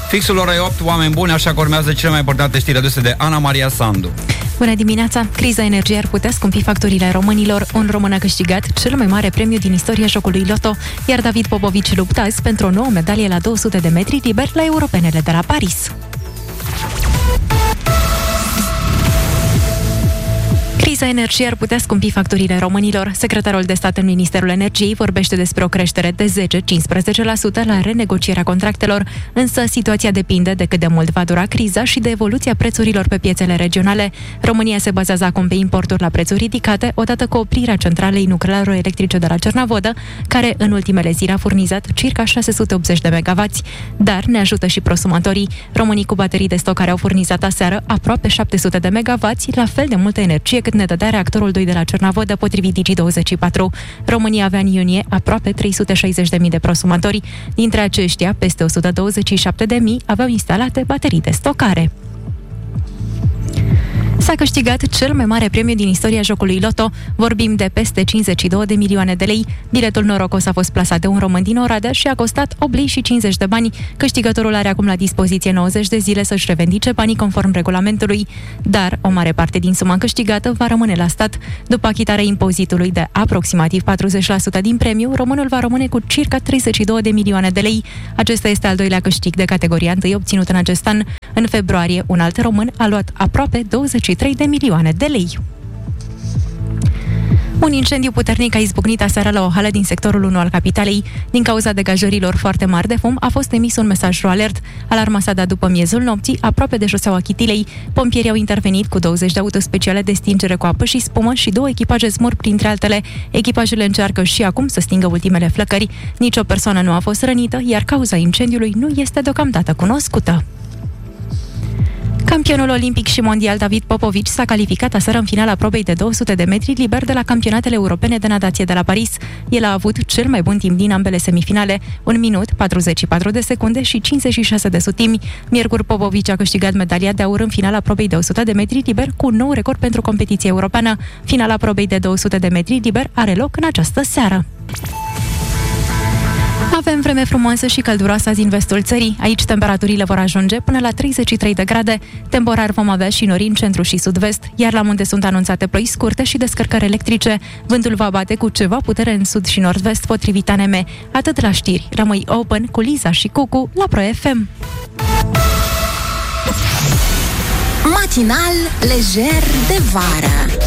Fixul orei 8, oameni buni, așa că urmează cele mai importante știri aduse de Ana Maria Sandu. Bună dimineața! Criza energiei ar putea scumpi facturile românilor. Un român a câștigat cel mai mare premiu din istoria jocului Loto, iar David Popovici luptă azi pentru o nouă medalie la 200 de metri liber la europenele de la Paris. Criza energiei ar putea scumpi facturile românilor. Secretarul de stat în Ministerul Energiei vorbește despre o creștere de 10-15% la renegocierea contractelor, însă situația depinde de cât de mult va dura criza și de evoluția prețurilor pe piețele regionale. România se bazează acum pe importuri la prețuri ridicate, odată cu oprirea centralei nuclearo-electrice de la Cernavodă, care în ultimele zile a furnizat circa 680 de megawatts. Dar ne ajută și prosumatorii. Românii cu baterii de stocare au furnizat aseară aproape 700 de megawatts, la fel de multă energie cât ne dădea reactorul 2 de la Cernavodă, potrivit Digi24. România avea în iunie aproape 360.000 de prosumatori. Dintre aceștia, peste 127.000 aveau instalate baterii de stocare. S-a câștigat cel mai mare premiu din istoria jocului Loto. Vorbim de peste 52 de milioane de lei. Biletul norocos a fost plasat de un român din Oradea și a costat 8 lei și 50 de bani. Câștigătorul are acum la dispoziție 90 de zile să-și revendice banii conform regulamentului. Dar o mare parte din suma câștigată va rămâne la stat. După achitarea impozitului de aproximativ 40% din premiu, românul va rămâne cu circa 32 de milioane de lei. Acesta este al doilea câștig de categoria 1 obținut în acest an. În februarie, un alt român a luat aproape 23 de milioane de lei. Un incendiu puternic a izbucnit aseară la o hală din sectorul 1 al capitalei. Din cauza degajărilor foarte mari de fum, a fost emis un mesaj alert. Alarma s-a dat după miezul nopții, aproape de șoseaua Chitilei. Pompierii au intervenit cu 20 de autospeciale de stingere cu apă și spumă și 2 echipaje SMUR, printre altele. Echipajele încearcă și acum să stingă ultimele flăcări. Nici o persoană nu a fost rănită, iar cauza incendiului nu este deocamdată cunoscută. Campionul olimpic și mondial David Popovici s-a calificat aseară în finala probei de 200 de metri liber de la campionatele europene de natație de la Paris. El a avut cel mai bun timp din ambele semifinale, 1 minut, 44 de secunde și 56 de sutimi. Miercuri, Popovici a câștigat medalia de aur în finala probei de 100 de metri liber cu un nou record pentru competiția europeană. Finala probei de 200 de metri liber are loc în această seară. Avem vreme frumoasă și călduroasă azi în vestul țării. Aici temperaturile vor ajunge până la 33 de grade. Temporar vom avea și nori în centru și sud-vest, iar la munte sunt anunțate ploi scurte și descărcări electrice. Vântul va bate cu ceva putere în sud și nord-vest, potrivit ANM. Atât la știri. Rămâi open cu Liza și Cucu la Pro FM. Matinal lejer de vară.